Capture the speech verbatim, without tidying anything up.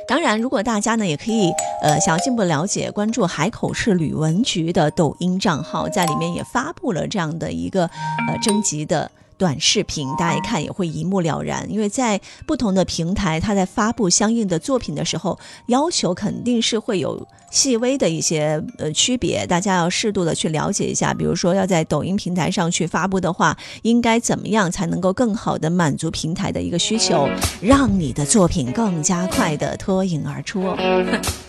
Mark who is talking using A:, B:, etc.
A: 当然如果大家呢也可以呃想要进一步了解，关注海口市旅文局的抖音账号，在里面也发布了这样的一个呃征集的短视频，大家一看也会一目了然。因为在不同的平台，它在发布相应的作品的时候，要求肯定是会有细微的一些呃区别，大家要适度的去了解一下。比如说要在抖音平台上去发布的话，应该怎么样才能够更好的满足平台的一个需求，让你的作品更加快的脱颖而出。